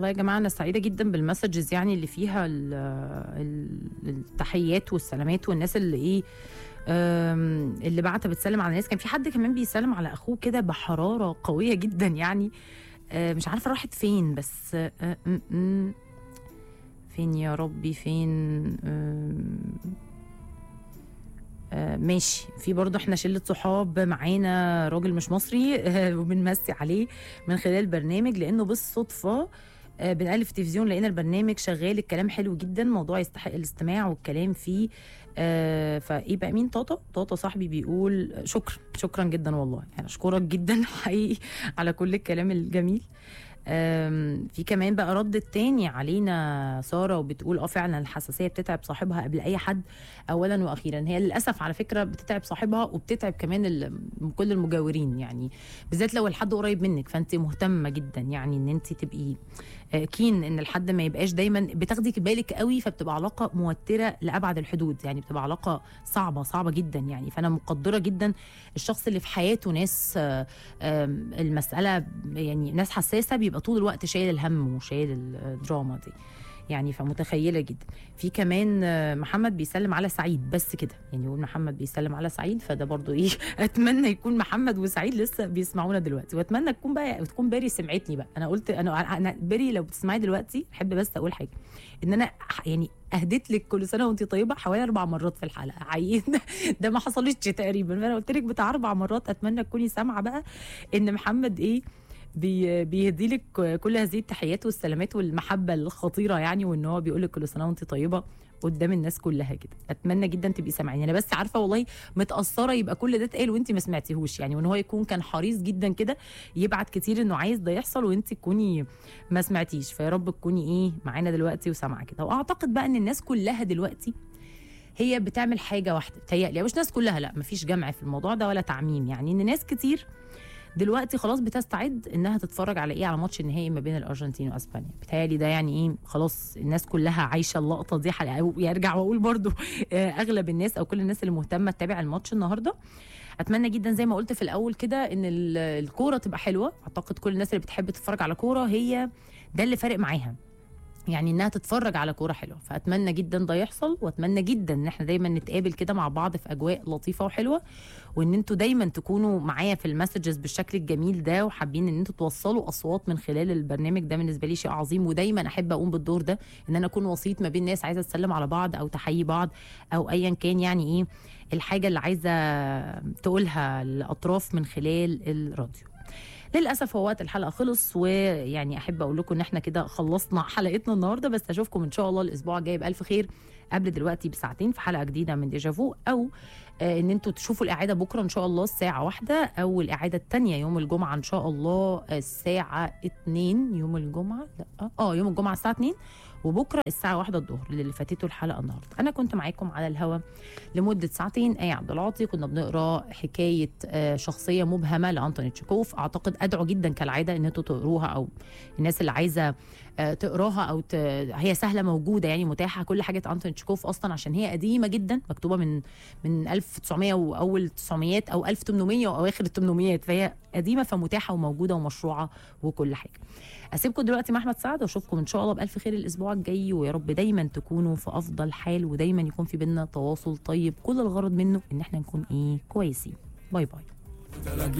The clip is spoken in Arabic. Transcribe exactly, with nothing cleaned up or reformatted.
والله يا جماعه انا سعيده جدا بالمسجز يعني اللي فيها ال ال التحيات والسلامات والناس اللي ايه اللي بعتها بتسلم على الناس. كان في حد كمان بيسلم على اخوه كده بحراره قويه جدا يعني مش عارفه راحت فين بس فين يا ربي فين. ماشي. في برضه احنا شله صحاب معانا راجل مش مصري وبنمسي عليه من خلال البرنامج لانه بالصدفه بنقلب في التلفزيون لقينا البرنامج شغال. الكلام حلو جدا، موضوع يستحق الاستماع والكلام فيه. آه فايه بقى مين طاطا طاطا صاحبي بيقول شكرا شكرا جدا والله يعني اشكرك جدا حقيقي على كل الكلام الجميل. في كمان بقى رد التاني علينا ساره وبتقول اه فعلا الحساسيه بتتعب صاحبها قبل اي حد اولا واخيرا. هي للاسف على فكره بتتعب صاحبها وبتتعب كمان كل المجاورين يعني بالذات لو الحد قريب منك فانت مهتمه جدا يعني ان انت تبقي كين ان الحد ما يبقاش دايما بتاخدي بالك قوي فبتبقى علاقه موتره لابعد الحدود يعني بتبقى علاقه صعبه صعبه جدا يعني. فانا مقدره جدا الشخص اللي في حياته ناس المساله يعني ناس حساسه بيبقى طول الوقت شايل الهم وشايل الدراما دي يعني فمتخيله جدا. في كمان محمد بيسلم على سعيد بس كده يعني يقول محمد بيسلم على سعيد فده برضو ايه اتمنى يكون محمد وسعيد لسه بيسمعونا دلوقتي واتمنى تكون بقى تكون باري سمعتني بقى. انا قلت انا انا باري لو بتسمعي دلوقتي احب بس اقول حاجه ان انا يعني اهديت لك كل سنه وانت طيبه حوالي اربع مرات في الحلقه عيين ده ما حصلش تقريبا. انا قلت لك بتاع اربع مرات اتمنى تكوني سامعه بقى ان محمد ايه بي بيهدي لك كل هذه التحيات والسلامات والمحبه الخطيره يعني وان هو بيقول لك كل سنه وانت طيبه قدام الناس كلها كده. اتمنى جدا تبقي سامعيني. انا بس عارفه والله متاثره يبقى كل ده اتقال وانت ما سمعتيهوش يعني وان هو يكون كان حريص جدا كده يبعت كتير انه عايز ده يحصل وانت تكوني ما سمعتيش. فيا رب تكوني ايه معانا دلوقتي وسامعه كده. واعتقد بقى ان الناس كلها دلوقتي هي بتعمل حاجه واحده بتهيألي مش ناس كلها لا مفيش جمع في الموضوع ده ولا تعميم يعني ان ناس كتير دلوقتي خلاص بتستعد انها تتفرج على ايه على ماتش النهائي ما بين الارجنتين واسبانيا. بتهيألي ده يعني ايه خلاص الناس كلها عايشه اللقطه دي. يرجع واقول برضو اغلب الناس او كل الناس اللي مهتمه تتابع الماتش النهارده. اتمنى جدا زي ما قلت في الاول كده ان الكوره تبقى حلوه. اعتقد كل الناس اللي بتحب تتفرج على كوره هي ده اللي فارق معاها يعني انها تتفرج على كوره حلوه. فاتمنى جدا ده يحصل واتمنى جدا ان احنا دايما نتقابل كده مع بعض في اجواء لطيفه وحلوه وان انتوا دايما تكونوا معايا في المسجز بالشكل الجميل ده وحابين ان انتوا توصلوا اصوات من خلال البرنامج ده. بالنسبه لي شيء عظيم ودايما احب اقوم بالدور ده ان انا اكون وسيط ما بين ناس عايزه تسلم على بعض او تحيي بعض او ايا كان يعني ايه الحاجه اللي عايزه تقولها الاطراف من خلال الراديو. للاسف هو وقت الحلقه خلص ويعني احب اقول لكم ان احنا كده خلصنا حلقتنا النهارده بس اشوفكم ان شاء الله الاسبوع الجاي بالف خير قبل دلوقتي بساعتين في حلقه جديده من ديجافو او آه ان انتوا تشوفوا الاعاده بكره ان شاء الله الساعه واحدة او الاعاده الثانيه يوم الجمعه ان شاء الله الساعه اتنين يوم الجمعه لا اه يوم الجمعه الساعه اتنين وبكره الساعه واحدة الظهر اللي فاتته الحلقه النهارده. انا كنت معاكم على الهوا لمده ساعتين ايه عبد العاطي كنا بنقرا حكايه آه شخصيه مبهمه لانتوني تشيكوف. اعتقد ادعو جدا كالعاده ان انتوا تقروها او الناس اللي عايزه آه تقراها او ت... هي سهله موجوده يعني متاحه كل حاجه انتوني تشيكوف اصلا عشان هي قديمه جدا مكتوبه من من ألف وتسعمية واول تسعميات او ألف وتمنمية واواخر الثمانميات فهي قديمه فمتاحه وموجوده ومشروعه وكل حاجه. اسيبكم دلوقتي مع احمد سعد واشوفكم ان شاء الله بالف خير الاسبوع الجاي ويا رب دايما تكونوا في افضل حال ودايما يكون في بينا تواصل طيب كل الغرض منه ان احنا نكون ايه كويسين. باي باي.